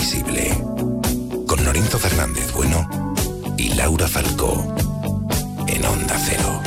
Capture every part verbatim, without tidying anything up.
Invisible. Con Lorenzo Fernández Bueno y Laura Falcó. En Onda Cero.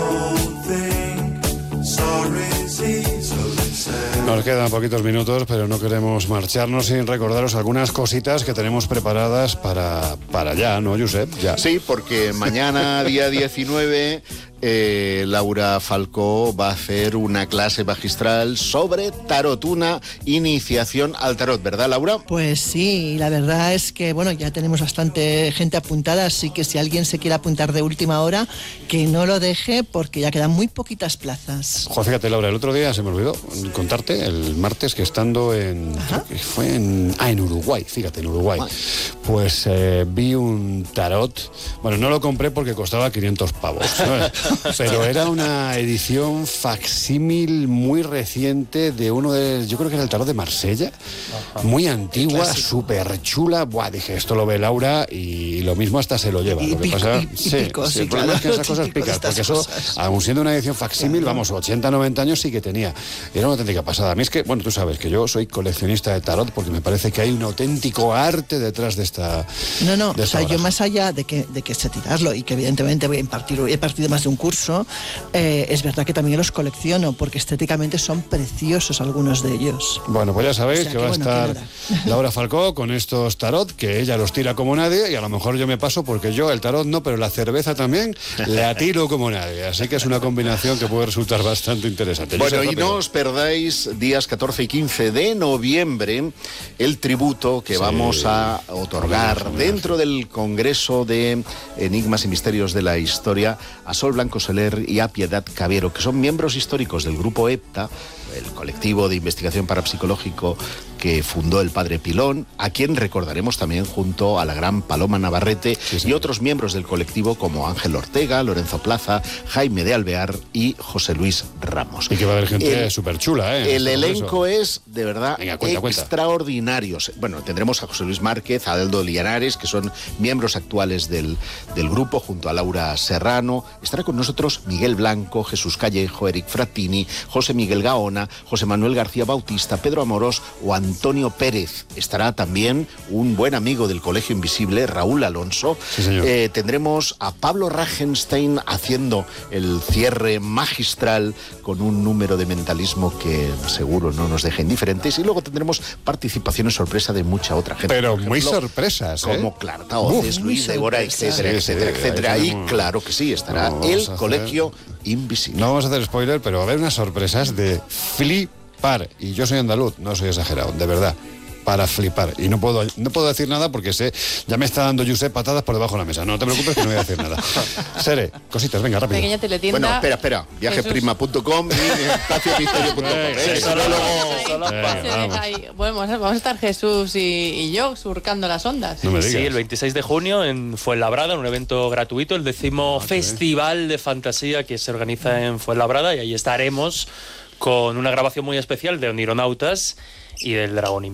Nos quedan poquitos minutos, pero no queremos marcharnos sin recordaros algunas cositas que tenemos preparadas para, para ya, ¿no, Josep? Ya. Sí, porque mañana, día diecinueve, eh, Laura Falcó va a hacer una clase magistral sobre tarot, una iniciación al tarot, ¿verdad, Laura? Pues sí, la verdad es que, bueno, ya tenemos bastante gente apuntada, así que si alguien se quiere apuntar de última hora, que no lo deje, porque ya quedan muy poquitas plazas. Jo, fíjate, Laura, el otro día se me olvidó contarte, el martes, que estando en... creo que fue en... Ah, en Uruguay, fíjate, en Uruguay. Pues eh, vi un tarot. Bueno, no lo compré porque costaba quinientos pavos, ¿sabes? Pero era una edición facsímil muy reciente de uno de... Yo creo que era el tarot de Marsella. Ajá. Muy antigua, súper chula. Buah, dije, esto lo ve Laura y lo mismo hasta se lo lleva. Y lo que pico, pasa... y, y sí, pico, sí, sí, el problema claro, es que esas cosas pican, porque eso, cosas. aun siendo una edición facsímil, claro, vamos, ochenta, noventa años sí que tenía. Era una auténtica pasada. A mí es que, bueno, tú sabes que yo soy coleccionista de tarot porque me parece que hay un auténtico arte detrás de esta... No, no, de o esta sea, yo baraja. más allá de que, de que sé tirarlo y que evidentemente voy a impartir, he partido más de un curso, eh, es verdad que también los colecciono porque estéticamente son preciosos algunos de ellos. Bueno, pues ya sabéis, o sea, que, que va bueno, a estar Laura Falcó con estos tarot, que ella los tira como nadie, y a lo mejor yo me paso porque yo el tarot no, pero la cerveza también la tiro como nadie. Así que es una combinación que puede resultar bastante interesante. Bueno, y no os perdáis días catorce y quince de noviembre el tributo que sí. vamos a otorgar dentro del Congreso de Enigmas y Misterios de la Historia a Sol Blanco Soler y a Piedad Cabero, que son miembros históricos del grupo EPTA, el colectivo de investigación parapsicológico que fundó el padre Pilón, a quien recordaremos también junto a la gran Paloma Navarrete, sí, sí. y otros miembros del colectivo como Ángel Ortega, Lorenzo Plaza, Jaime de Alvear y José Luis Ramos. Y que va a haber gente súper chula, ¿eh? El elenco es, de verdad, Venga, cuenta, extraordinario. Bueno, tendremos a José Luis Márquez, a Aldo Lianares, que son miembros actuales del, del grupo, junto a Laura Serrano. Estará con nosotros Miguel Blanco, Jesús Callejo, Eric Frattini, José Miguel Gaona, José Manuel García Bautista, Pedro Amorós o Antonio Pérez. Estará también un buen amigo del Colegio Invisible, Raúl Alonso. Sí, señor. Eh, tendremos a Pablo Ragenstein haciendo el cierre magistral con un número de mentalismo que seguro no nos deja indiferentes. Y luego tendremos participaciones sorpresa de mucha otra gente. Pero ejemplo, muy sorpresas, ¿eh? Como Clarta Oces, Luis Débora, etcétera, sí, etcétera, sí, etcétera. Y tenemos... claro que sí, estará no, el Colegio Invisible. No vamos a hacer spoiler, pero va a haber unas sorpresas de flipar. Y yo soy andaluz, no soy exagerado, de verdad. Para flipar. Y no puedo no puedo decir nada porque sé, ya me está dando Josep patadas por debajo de la mesa. No te preocupes que no voy a decir nada. Sere, cositas, venga, rápido. Pequeña teletienda. Bueno, espera, espera. viajeprima punto com y espacio misterio punto com. ¿eh? Solo luego... Eh, bueno, vamos a estar Jesús y, y yo surcando las ondas. No me sí, digas. el veintiséis de junio en Fuenlabrada, en un evento gratuito, el décimo ah, Festival de Fantasía que se organiza en Fuenlabrada, y ahí estaremos con una grabación muy especial de Onironautas y del Dragón Invisible.